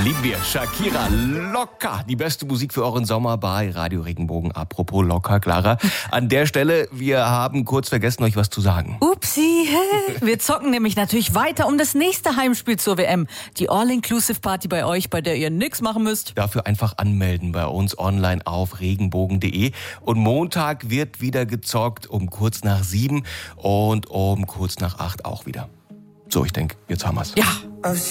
Lieben wir. Shakira, locker. Die beste Musik für euren Sommer bei Radio Regenbogen. Apropos locker, Clara. An der Stelle, wir haben kurz vergessen, euch was zu sagen. Upsi, wir zocken nämlich natürlich weiter um das nächste Heimspiel zur WM. Die All-Inclusive-Party bei euch, bei der ihr nichts machen müsst. Dafür einfach anmelden bei uns online auf regenbogen.de. Und Montag wird wieder gezockt um kurz nach 7 und um kurz nach 8 auch wieder. So, ich denke, jetzt haben wir's. Ja.